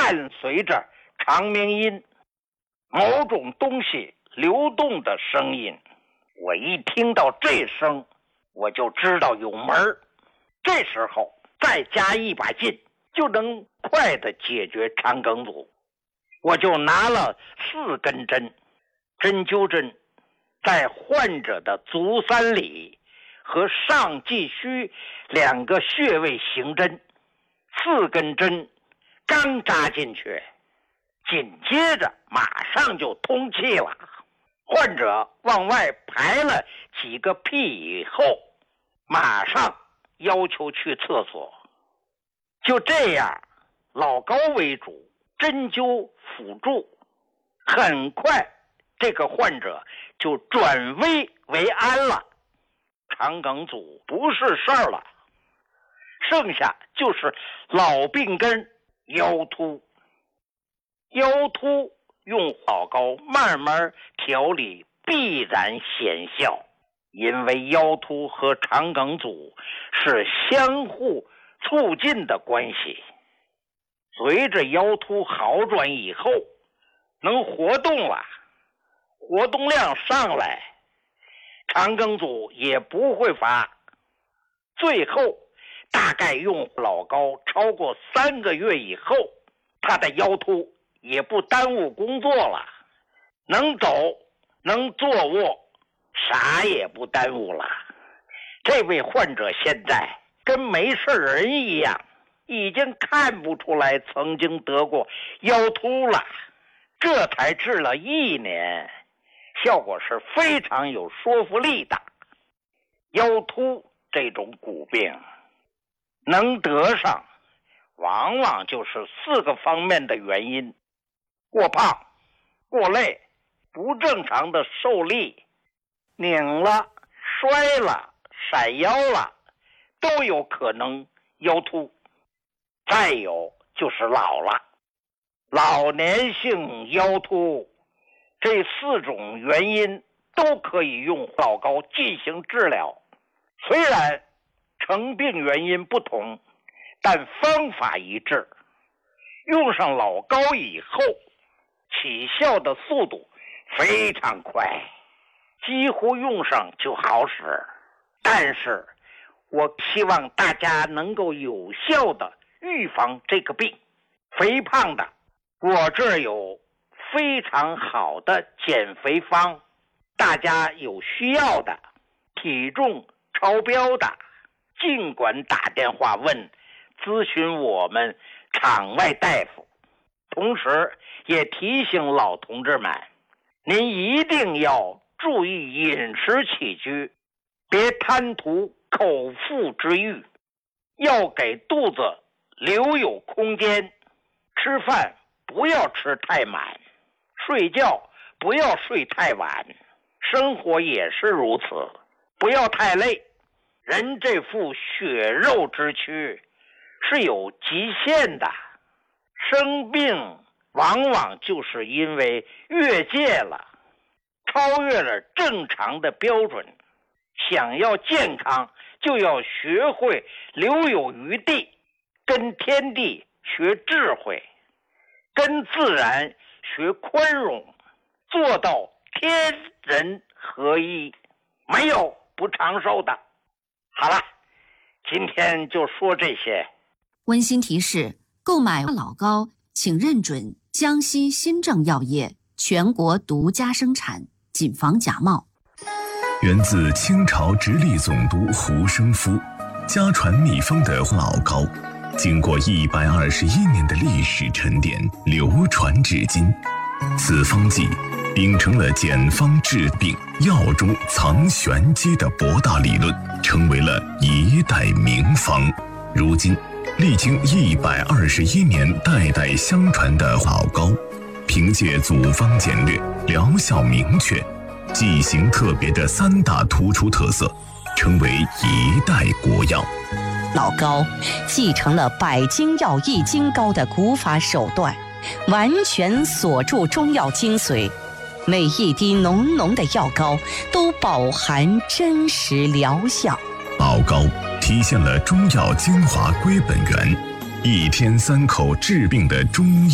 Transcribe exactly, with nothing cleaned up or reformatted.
伴随着长鸣音，某种东西流动的声音。我一听到这声，我就知道有门儿。这时候再加一把劲，就能快地解决肠梗阻。我就拿了四根针，针灸针在患者的足三里和上继虚两个穴位行针。四根针刚扎进去，紧接着马上就通气了。患者往外排了几个屁以后，马上要求去厕所。就这样，老高为主，针灸辅助，很快这个患者就转危为安了，肠梗阻不是事儿了。剩下就是老病根腰突。腰突用老高慢慢调理必然显效，因为腰突和肠梗阻是相互促进的关系。随着腰突好转以后，能活动了，活动量上来，肠梗阻也不会发。最后大概用老高超过三个月以后，他的腰突也不耽误工作了，能走能坐卧，啥也不耽误了。这位患者现在跟没事人一样，已经看不出来曾经得过腰突了。这才治了一年，效果是非常有说服力的。腰突这种骨病能得上，往往就是四个方面的原因：过胖、过累、不正常的受力、拧了、摔了、闪腰了，都有可能腰突。再有就是老了，老年性腰突，这四种原因都可以用老高进行治疗。虽然成病原因不同，但方法一致。用上老高以后，起效的速度非常快，几乎用上就好使。但是我希望大家能够有效的预防这个病。肥胖的，我这儿有非常好的减肥方，大家有需要的，体重超标的，尽管打电话问咨询我们场外大夫。同时也提醒老同志们，您一定要注意饮食起居，别贪图口腹之欲，要给肚子留有空间。吃饭不要吃太满，睡觉不要睡太晚，生活也是如此，不要太累。人这副血肉之躯是有极限的，生病往往就是因为越界了，超越了正常的标准。想要健康，就要学会留有余地，跟天地学智慧，跟自然学宽容，做到天人合一，没有不长寿的。好了，今天就说这些。 温馨提示：购买老高，请认准江西新政药业全国独家生产，谨防假冒。 源自清朝直隶总督胡生夫，家传秘方的老高，经过一百二十一年的历史沉淀，流传至今。此方剂秉承了简方治病、药中藏玄机的博大理论，成为了一代名方。如今历经一百二十一年代代相传的老高，凭借组方简略、疗效明确、剂型特别的三大突出特色，成为一代国药。 老高继承了百金药益精膏的古法手段，完全锁住中药精髓，每一滴浓浓的药膏都饱含真实疗效。 老高体现了中药精华归本源，一天三口治病的中医